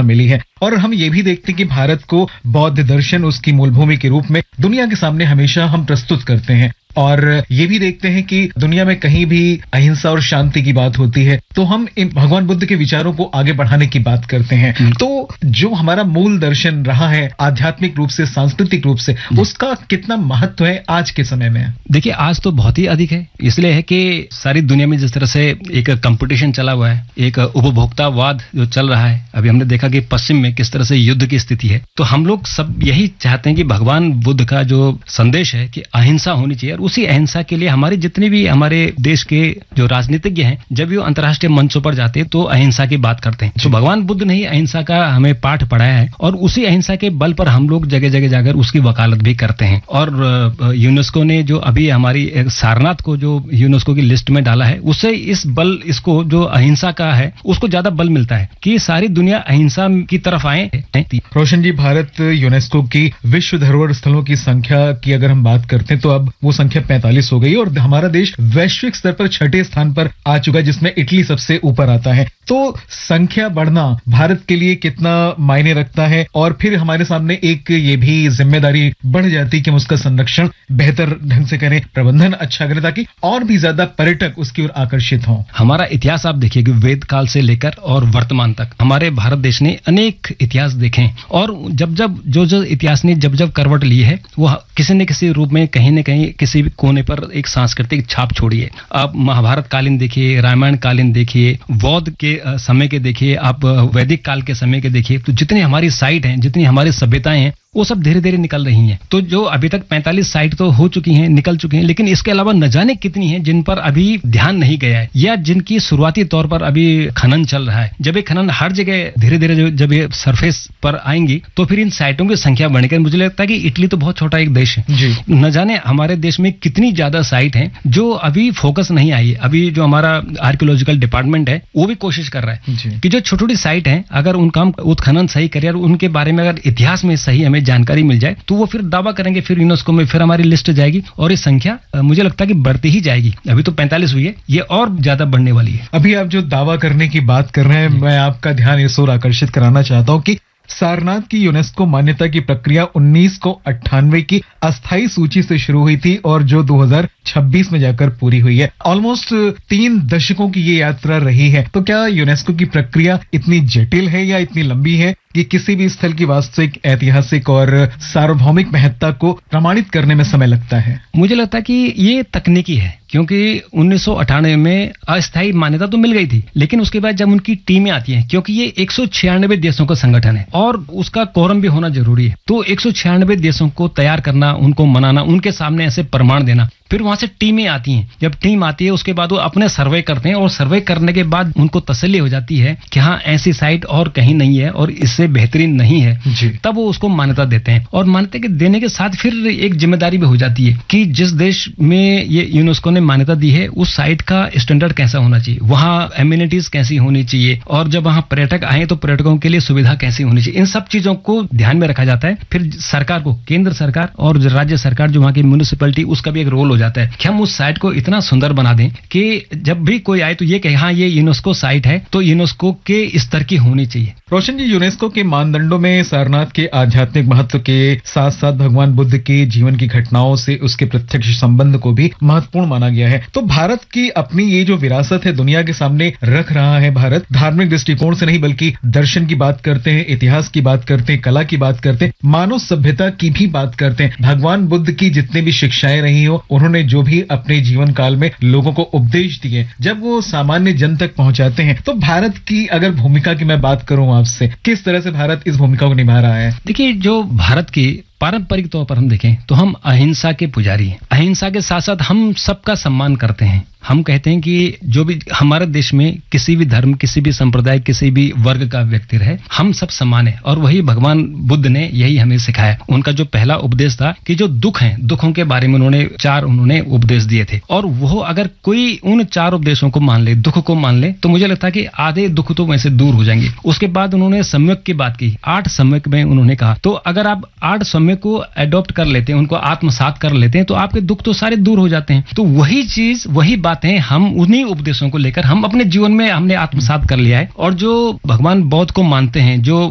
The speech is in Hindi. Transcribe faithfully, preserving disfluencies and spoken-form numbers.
मिली है। और हम ये भी देखते हैं कि भारत को बौद्ध दर्शन उसकी मूलभूमि के रूप में दुनिया के सामने हमेशा हम प्रस्तुत करते हैं। और ये भी देखते हैं कि दुनिया में कहीं भी अहिंसा और शांति की बात होती है तो हम इन भगवान बुद्ध के विचारों को आगे बढ़ाने की बात करते हैं। तो जो हमारा मूल दर्शन रहा है आध्यात्मिक रूप से, सांस्कृतिक रूप से, उसका कितना महत्व है आज के समय में? देखिए, आज तो बहुत ही अधिक है। इसलिए है कि सारी दुनिया में जिस तरह से एक कंपटीशन चला हुआ है, एक उपभोक्तावाद जो चल रहा है, अभी हमने देखा कि पश्चिम में किस तरह से युद्ध की स्थिति है, तो हम लोग सब यही चाहते हैं कि भगवान बुद्ध का जो संदेश है कि अहिंसा होनी चाहिए, उसी अहिंसा के लिए हमारी जितने भी हमारे देश के जो राजनीतिज्ञ हैं, जब भी वो अंतर्राष्ट्रीय मंचों पर जाते हैं तो अहिंसा की बात करते हैं। तो भगवान बुद्ध ने ही अहिंसा का हमें पाठ पढ़ाया है और उसी अहिंसा के बल पर हम लोग जगह जगह जाकर उसकी वकालत भी करते हैं। और यूनेस्को ने जो अभी हमारी सारनाथ को जो यूनेस्को की लिस्ट में डाला है, उससे इस बल इसको जो अहिंसा का है उसको ज्यादा बल मिलता है कि सारी दुनिया अहिंसा की तरफ आए। रोशन जी, भारत यूनेस्को की विश्व धरोहर स्थलों की संख्या की अगर हम बात करते हैं तो अब वो संख्या पैंतालीस हो गई और हमारा देश वैश्विक स्तर पर छठे स्थान पर आ चुका है, जिसमें इटली सबसे ऊपर आता है। तो संख्या बढ़ना भारत के लिए कितना मायने रखता है? और फिर हमारे सामने एक ये भी जिम्मेदारी बढ़ जाती है कि हम उसका संरक्षण बेहतर ढंग से करें, प्रबंधन अच्छा करें, ताकि और भी ज्यादा पर्यटक उसकी ओर आकर्षित हों। हमारा इतिहास आप देखिए कि वेद काल से लेकर और वर्तमान तक हमारे भारत देश ने अनेक इतिहास देखे और जब जब जो जो इतिहास ने जब जब करवट ली है वो किसी न किसी रूप में कहीं न कहीं किसी भी कोने पर एक सांस्कृतिक छाप छोड़ी है। आप महाभारत कालीन देखिए, रामायण कालीन देखिए, बौद्ध के समय के देखिए, आप वैदिक काल के समय के देखिए, तो जितनी हमारी साइट हैं, जितनी हमारी सभ्यताएं हैं, वो सब धीरे धीरे निकल रही हैं। तो जो अभी तक पैंतालीस साइट तो हो चुकी हैं, निकल चुकी हैं, लेकिन इसके अलावा न जाने कितनी हैं जिन पर अभी ध्यान नहीं गया है या जिनकी शुरुआती तौर पर अभी खनन चल रहा है। जब ये खनन हर जगह धीरे धीरे जब ये सरफेस पर आएंगी तो फिर इन साइटों की संख्या बढ़ेगी। मुझे लगता है कि इटली तो बहुत छोटा एक देश है जी। न जाने हमारे देश में कितनी ज्यादा साइट हैं जो अभी फोकस नहीं आई है। अभी जो हमारा आर्कियोलॉजिकल डिपार्टमेंट है वो भी कोशिश कर रहा है कि जो छोटी छोटी साइट है अगर उनका हम उत्खनन सही करें और उनके बारे में अगर इतिहास में सही हमें जानकारी मिल जाए तो वो फिर दावा करेंगे, फिर यूनेस्को में फिर हमारी लिस्ट जाएगी और ये संख्या मुझे लगता है कि बढ़ती ही जाएगी। अभी तो पैंतालीस हुई है, ये और ज्यादा बढ़ने वाली है। अभी आप जो दावा करने की बात कर रहे हैं, मैं आपका ध्यान इस ओर आकर्षित कराना चाहता हूं कि सारनाथ की यूनेस्को मान्यता की प्रक्रिया उन्नीस को अट्ठानवे की अस्थायी सूची से शुरू हुई थी और जो दो हज़ार छब्बीस में जाकर पूरी हुई है। ऑलमोस्ट तीन दशकों की ये यात्रा रही है। तो क्या यूनेस्को की प्रक्रिया इतनी जटिल है या इतनी लंबी है कि किसी भी स्थल की वास्तविक, ऐतिहासिक और सार्वभौमिक महत्ता को प्रमाणित करने में समय लगता है? मुझे लगता है कि ये तकनीकी है, क्योंकि उन्नीस सौ अट्ठानवे में अस्थायी मान्यता तो मिल गई थी, लेकिन उसके बाद जब उनकी टीमें आती हैं, क्योंकि ये एक सौ छियानवे देशों का संगठन है और उसका कोरम भी होना जरूरी है, तो एक सौ छियानवे देशों को तैयार करना, उनको मनाना, उनके सामने ऐसे प्रमाण देना, फिर वहां से टीमें आती हैं। जब टीम आती है उसके बाद वो अपने सर्वे करते हैं और सर्वे करने के बाद उनको तसल्ली हो जाती है कि हाँ ऐसी साइट और कहीं नहीं है और इससे बेहतरीन नहीं है, तब वो उसको मान्यता देते हैं। और मान्यता के देने के साथ फिर एक जिम्मेदारी भी हो जाती है कि जिस देश में ये यूनेस्को ने मान्यता दी है उस साइट का स्टैंडर्ड कैसा होना चाहिए, वहाँ एमिनिटीज कैसी होनी चाहिए और जब वहाँ पर्यटक आए तो पर्यटकों के लिए सुविधा कैसी होनी चाहिए, इन सब चीजों को ध्यान में रखा जाता है। फिर सरकार को, केंद्र सरकार और राज्य सरकार जो वहाँ की म्युनिसिपैलिटी, उसका भी एक रोल हो जाता है कि हम उस साइट को इतना सुंदर बना दें कि जब भी कोई आए तो ये कहे हाँ ये यूनेस्को साइट है तो यूनेस्को के स्तर की होनी चाहिए। रोशन जी, यूनेस्को के मानदंडों में सारनाथ के आध्यात्मिक महत्व के साथ साथ भगवान बुद्ध के जीवन की घटनाओं से उसके प्रत्यक्ष संबंध को भी महत्वपूर्ण माना गया है। तो भारत की अपनी ये जो विरासत है दुनिया के सामने रख रहा है। भारत धार्मिक दृष्टिकोण से नहीं बल्कि दर्शन की बात करते हैं, इतिहास की बात करते हैं, कला की बात करते हैं, मानव सभ्यता की भी बात करते हैं। भगवान बुद्ध की जितने भी शिक्षाएं रही हो, उन्होंने जो भी अपने जीवन काल में लोगों को उपदेश दिए, जब वो सामान्य जन तक पहुंचाते हैं, तो भारत की अगर भूमिका की मैं बात करूं आपसे, किस तरह से भारत इस भूमिका को निभा रहा है? देखिए, जो भारत की पारंपरिक तौर पर हम देखें तो हम अहिंसा के पुजारी हैं। अहिंसा के साथ साथ हम सबका सम्मान करते हैं। हम कहते हैं कि जो भी हमारे देश में किसी भी धर्म, किसी भी संप्रदाय, किसी भी वर्ग का व्यक्ति रहे, हम सब समान है और वही भगवान बुद्ध ने यही हमें सिखाया। उनका जो पहला उपदेश था कि जो दुख हैं, दुखों के बारे में उन्होंने चार उन्होंने उपदेश दिए थे और वो अगर कोई उन चार उपदेशों को मान ले, दुख को मान ले, तो मुझे लगता है कि आधे दुख तो वैसे दूर हो जाएंगे। उसके बाद उन्होंने सम्यक की बात की, आठ सम्यक में उन्होंने कहा, तो अगर आप आठ सम्यक को अडॉप्ट कर लेते हैं, उनको आत्मसात कर लेते हैं, तो आपके दुख तो सारे दूर हो जाते हैं। तो वही चीज, वही बातें हम उन्हीं उपदेशों को लेकर हम अपने जीवन में हमने आत्मसात कर लिया है। और जो भगवान बौद्ध को मानते हैं, जो